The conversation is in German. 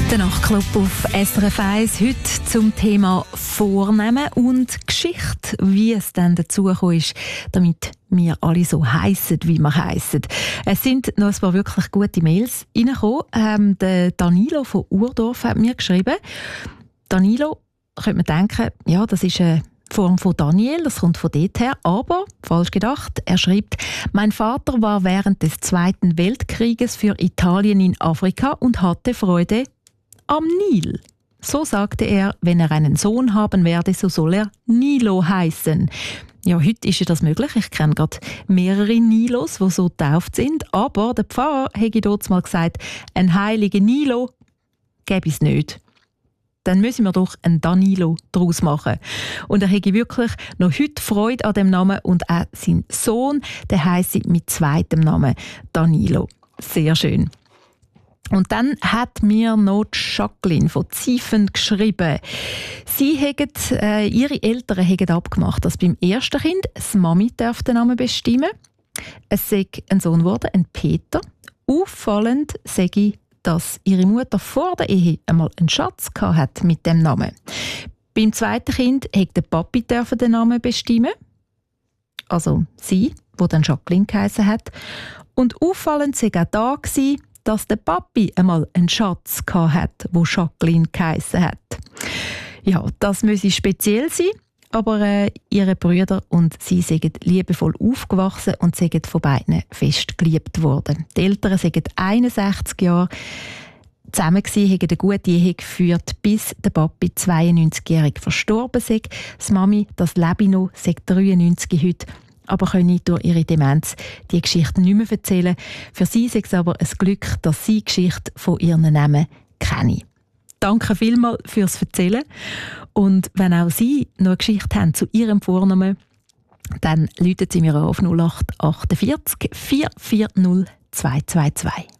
Der Nachtclub auf SRF 1 heute zum Thema Vornehmen und Geschichte, wie es dann dazu gekommen ist, damit wir alle so heissen, wie wir heissen. Es sind noch ein paar wirklich gute Mails reingekommen. Der Danilo von Urdorf hat mir geschrieben. Danilo, könnte man denken, ja, das ist eine Form von Daniel, das kommt von dort her, aber falsch gedacht. Er schreibt: Mein Vater war während des Zweiten Weltkrieges für Italien in Afrika und hatte Freude am Nil. So sagte er, wenn er einen Sohn haben werde, so soll er Nilo heißen. Ja, heute ist ja das möglich. Ich kenne gerade mehrere Nilos, die so getauft sind. Aber der Pfarrer hätte dort mal gesagt, ein heiliger Nilo gäbe es nicht. Dann müssen wir doch einen Danilo daraus machen. Und er hätte wirklich noch heute Freude an dem Namen und auch sein Sohn, der heisst mit zweitem Namen Danilo. Sehr schön. Und dann hat mir noch Jacqueline von Ziefen geschrieben. Ihre Eltern haben abgemacht, dass beim ersten Kind die Mami den Namen bestimmen darf. Es sei ein Sohn geworden, ein Peter. Auffallend sage ich, dass ihre Mutter vor der Ehe einmal einen Schatz hatte mit dem Namen. Beim zweiten Kind hat der Papi den Namen bestimmen. Also sie, die dann Jacqueline geheissen hat. Und auffallend sei auch da gewesen, dass der Papi einmal einen Schatz hatte, der Jacqueline geheissen hat. Ja, das müsse speziell sein, aber ihre Brüder und sie sind liebevoll aufgewachsen und sind von beiden fest geliebt worden. Die Eltern sind 61 Jahre zusammen gewesen, haben eine gute Ehe geführt, bis der Papi 92-jährig verstorben ist. Die Mami, das lebe noch, sagt 93 heute, aber können durch ihre Demenz die Geschichte nicht mehr erzählen. Für sie ist es aber ein Glück, dass sie die Geschichte von ihren Namen kennen. Danke vielmals fürs Erzählen. Und wenn auch Sie noch eine Geschichte haben zu Ihrem Vornamen, dann rufen Sie mir auf 0848 440 222.